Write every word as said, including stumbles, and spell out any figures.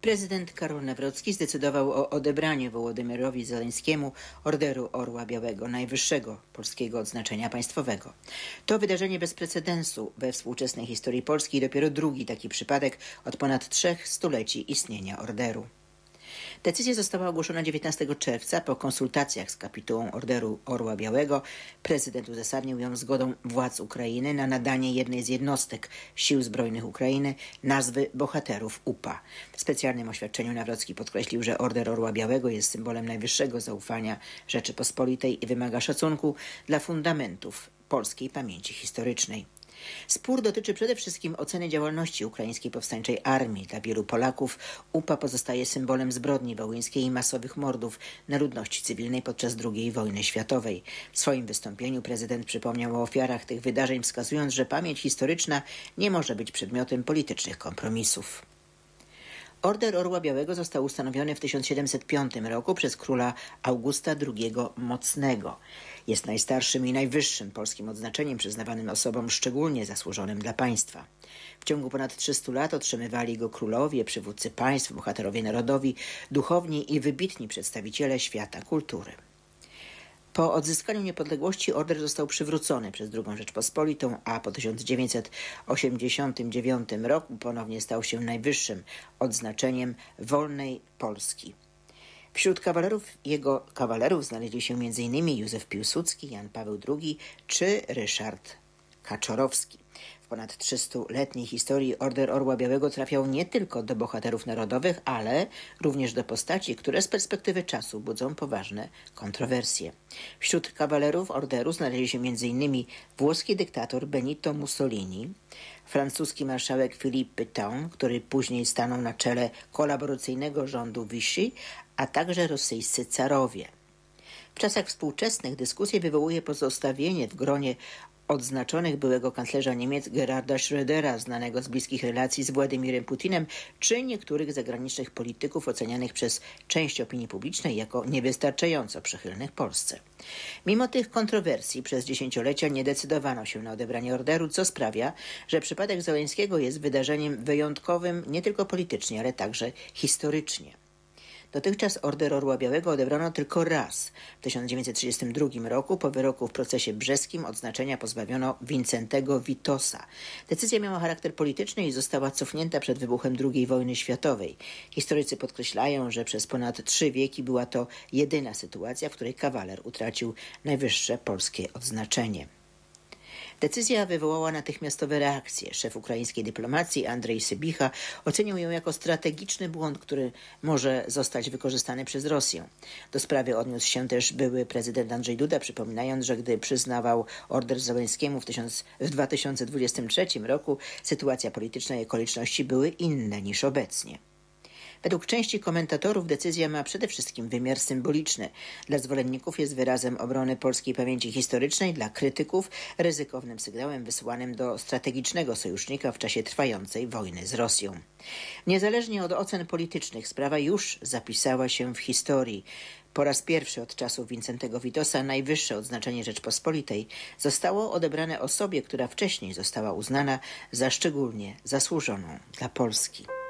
Prezydent Karol Nawrocki zdecydował o odebraniu Wołodymyrowi Zeleńskiemu Orderu Orła Białego, najwyższego polskiego odznaczenia państwowego. To wydarzenie bez precedensu we współczesnej historii Polski i dopiero drugi taki przypadek od ponad trzech stuleci istnienia orderu. Decyzja została ogłoszona dziewiętnastego czerwca po konsultacjach z kapitułą Orderu Orła Białego. Prezydent uzasadnił ją zgodą władz Ukrainy na nadanie jednej z jednostek Sił Zbrojnych Ukrainy nazwy bohaterów U P A. W specjalnym oświadczeniu Nawrocki podkreślił, że Order Orła Białego jest symbolem najwyższego zaufania Rzeczypospolitej i wymaga szacunku dla fundamentów polskiej pamięci historycznej. Spór dotyczy przede wszystkim oceny działalności ukraińskiej powstańczej armii. Dla wielu Polaków U P A pozostaje symbolem zbrodni wołyńskiej i masowych mordów na ludności cywilnej podczas drugiej wojny światowej. W swoim wystąpieniu prezydent przypomniał o ofiarach tych wydarzeń, wskazując, że pamięć historyczna nie może być przedmiotem politycznych kompromisów. Order Orła Białego został ustanowiony w tysiąc siedemset piątym roku przez króla Augusta drugiego Mocnego. Jest najstarszym i najwyższym polskim odznaczeniem przyznawanym osobom szczególnie zasłużonym dla państwa. W ciągu ponad trzystu lat otrzymywali go królowie, przywódcy państw, bohaterowie narodowi, duchowni i wybitni przedstawiciele świata kultury. Po odzyskaniu niepodległości order został przywrócony przez drugą Rzeczpospolitą, a po tysiąc dziewięćset osiemdziesiątym dziewiątym roku ponownie stał się najwyższym odznaczeniem wolnej Polski. Wśród kawalerów jego kawalerów znaleźli się między innymi Józef Piłsudski, Jan Paweł drugi czy Ryszard Kaczorowski. W ponad trzystuletniej historii Order Orła Białego trafiał nie tylko do bohaterów narodowych, ale również do postaci, które z perspektywy czasu budzą poważne kontrowersje. Wśród kawalerów orderu znaleźli się między innymi włoski dyktator Benito Mussolini, francuski marszałek Philippe Pétain, który później stanął na czele kolaboracyjnego rządu Vichy, a także rosyjscy carowie. W czasach współczesnych dyskusję wywołuje pozostawienie w gronie odznaczonych byłego kanclerza Niemiec Gerharda Schrödera, znanego z bliskich relacji z Władimirem Putinem, czy niektórych zagranicznych polityków ocenianych przez część opinii publicznej jako niewystarczająco przychylnych Polsce. Mimo tych kontrowersji przez dziesięciolecia nie decydowano się na odebranie orderu, co sprawia, że przypadek Zeleńskiego jest wydarzeniem wyjątkowym nie tylko politycznie, ale także historycznie. Dotychczas Order Orła Białego odebrano tylko raz. W tysiąc dziewięćset trzydziestym drugim roku po wyroku w procesie brzeskim odznaczenia pozbawiono Wincentego Witosa. Decyzja miała charakter polityczny i została cofnięta przed wybuchem drugiej wojny światowej. Historycy podkreślają, że przez ponad trzy wieki była to jedyna sytuacja, w której kawaler utracił najwyższe polskie odznaczenie. Decyzja wywołała natychmiastowe reakcje. Szef ukraińskiej dyplomacji Andrzej Sybicha ocenił ją jako strategiczny błąd, który może zostać wykorzystany przez Rosję. Do sprawy odniósł się też były prezydent Andrzej Duda, przypominając, że gdy przyznawał order Zeleńskiemu w, w dwa tysiące dwudziestym trzecim roku, sytuacja polityczna i okoliczności były inne niż obecnie. Według części komentatorów decyzja ma przede wszystkim wymiar symboliczny. Dla zwolenników jest wyrazem obrony polskiej pamięci historycznej, dla krytyków ryzykownym sygnałem wysłanym do strategicznego sojusznika w czasie trwającej wojny z Rosją. Niezależnie od ocen politycznych sprawa już zapisała się w historii. Po raz pierwszy od czasów Wincentego Witosa najwyższe odznaczenie Rzeczpospolitej zostało odebrane osobie, która wcześniej została uznana za szczególnie zasłużoną dla Polski.